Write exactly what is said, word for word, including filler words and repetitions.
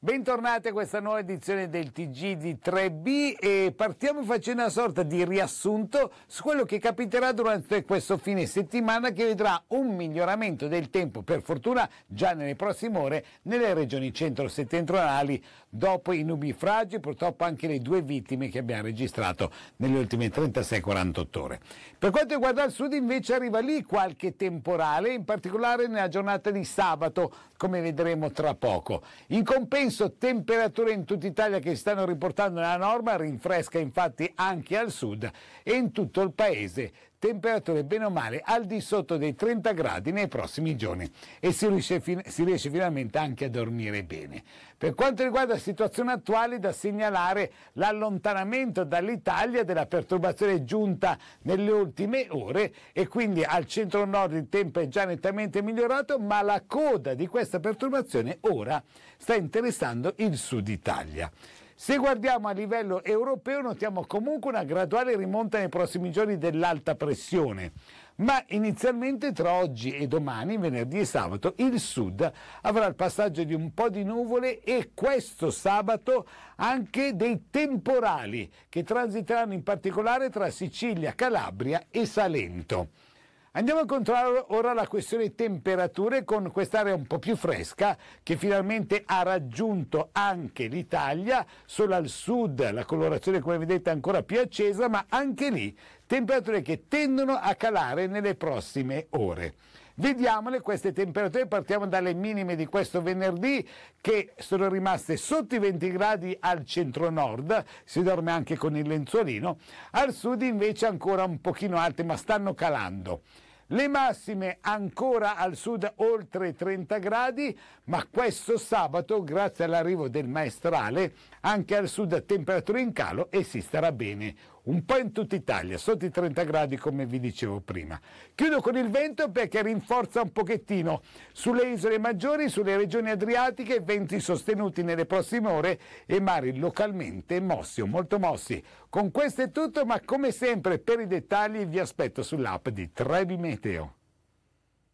Bentornati a questa nuova edizione del T G di tre B e partiamo facendo una sorta di riassunto su quello che capiterà durante questo fine settimana, che vedrà un miglioramento del tempo, per fortuna già nelle prossime ore, nelle regioni centro-settentrionali dopo i nubifragi, purtroppo anche le due vittime che abbiamo registrato nelle ultime trentasei quarantotto ore. Per quanto riguarda il sud invece arriva lì qualche temporale, in particolare nella giornata di sabato, come vedremo tra poco. In compenso temperature in tutta Italia che si stanno riportando nella norma, rinfresca infatti anche al sud e in tutto il paese temperature bene o male al di sotto dei trenta gradi nei prossimi giorni e si riesce, si riesce finalmente anche a dormire bene. Per quanto riguarda la situazione attuale, da segnalare l'allontanamento dall'Italia della perturbazione giunta nelle ultime ore e quindi al centro-nord il tempo è già nettamente migliorato, ma la coda di questa perturbazione ora sta interessando il sud Italia. Se guardiamo a livello europeo notiamo comunque una graduale rimonta nei prossimi giorni dell'alta pressione, ma inizialmente tra oggi e domani, venerdì e sabato, il sud avrà il passaggio di un po' di nuvole e questo sabato anche dei temporali che transiteranno in particolare tra Sicilia, Calabria e Salento. Andiamo a controllare ora la questione temperature con quest'area un po' più fresca che finalmente ha raggiunto anche l'Italia, solo al sud la colorazione come vedete è ancora più accesa, ma anche lì temperature che tendono a calare nelle prossime ore. Vediamole queste temperature, partiamo dalle minime di questo venerdì che sono rimaste sotto i venti gradi al centro-nord, si dorme anche con il lenzuolino, al sud invece ancora un pochino alte ma stanno calando. Le massime ancora al sud oltre trenta gradi, ma questo sabato, grazie all'arrivo del maestrale, anche al sud temperature in calo e si starà bene. Un po' in tutta Italia, sotto i trenta gradi come vi dicevo prima. Chiudo con il vento perché rinforza un pochettino sulle isole maggiori, sulle regioni adriatiche, venti sostenuti nelle prossime ore e mari localmente mossi o molto mossi. Con questo è tutto, ma come sempre per i dettagli vi aspetto sull'app di tre B Meteo.